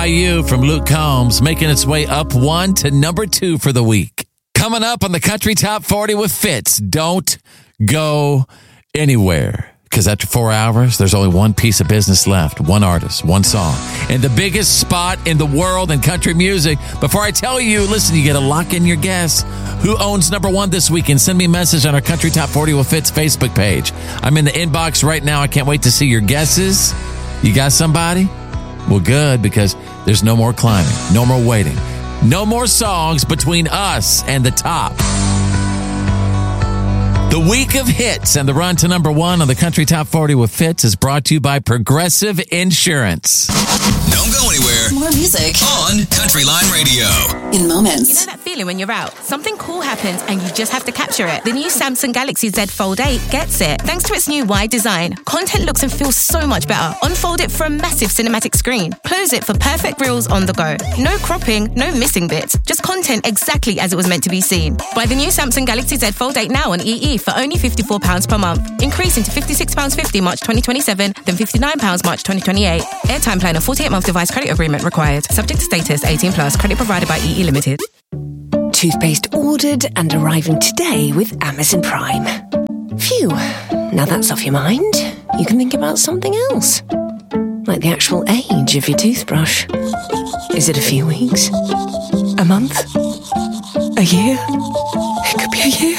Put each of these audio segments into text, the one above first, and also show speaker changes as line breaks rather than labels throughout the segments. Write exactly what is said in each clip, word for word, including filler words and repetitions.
By You from Luke Combs, making its way up one to number two for the week. Coming up on the Country Top forty with Fitz. Don't go anywhere. Because after four hours, there's only one piece of business left. One artist, one song. And the biggest spot in the world in country music. Before I tell you, listen, you get to lock in your guess. Who owns number one this week? And send me a message on our Country Top forty with Fitz Facebook page. I'm in the inbox right now. I can't wait to see your guesses. You got somebody? Well, good, because there's no more climbing. No more waiting. No more songs between us and the top. The week of hits and the run to number one on the Country Top forty with Fitz is brought to you by Progressive Insurance.
Don't go anywhere.
More music
on Country Line Radio.
In moments.
You know that feeling when you're out? Something cool happens and you just have to capture it. The new Samsung Galaxy Z Fold eight gets it. Thanks to its new wide design, content looks and feels so much better. Unfold it for a massive cinematic screen. Close it for perfect reels on the go. No cropping, no missing bits. Just content exactly as it was meant to be seen. Buy the new Samsung Galaxy Z Fold eight now on E E for only fifty-four pounds per month, increasing to fifty-six pounds fifty March twenty twenty-seven, then fifty-nine pounds March twenty twenty-eight. Airtime plan and forty-eight month device credit agreement required. Subject to status, eighteen plus. Credit provided by E E Limited.
Toothpaste ordered and arriving today with Amazon Prime. Phew, now that's off your mind, you can think about something else. Like the actual age of your toothbrush. Is it a few weeks? A month? A year? It could be a year.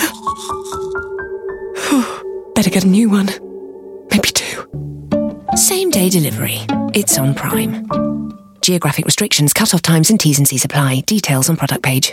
Better get a new one. Maybe two. Same day delivery. It's on Prime. Geographic restrictions, cut-off times and T's and C's apply. Details on product page.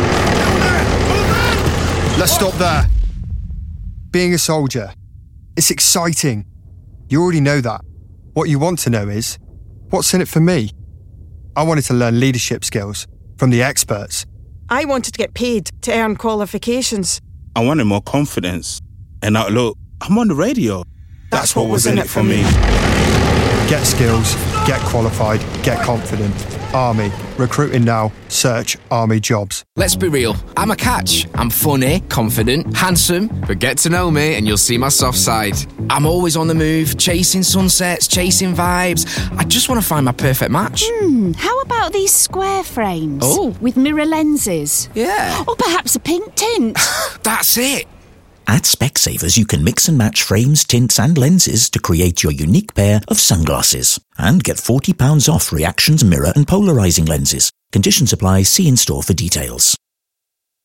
Let's stop there. Being a soldier, it's exciting. You already know that. What you want to know is, what's in it for me? I wanted to learn leadership skills from the experts.
I wanted to get paid to earn qualifications.
I wanted more confidence. And now, look, I'm on the radio. That's, That's what, what was in it for me.
Get skills, get qualified, get confident. Army. Recruiting now. Search Army jobs.
Let's be real. I'm a catch. I'm funny, confident, handsome, but get to know me and you'll see my soft side. I'm always on the move, chasing sunsets, chasing vibes. I just want to find my perfect match.
Hmm, how about these square frames?
Oh.
With mirror lenses?
Yeah.
Or perhaps a pink tint?
That's it.
At Specsavers, you can mix and match frames, tints and lenses to create your unique pair of sunglasses. And get forty pounds off Reactions mirror and polarising lenses. Conditions apply. See in store for details.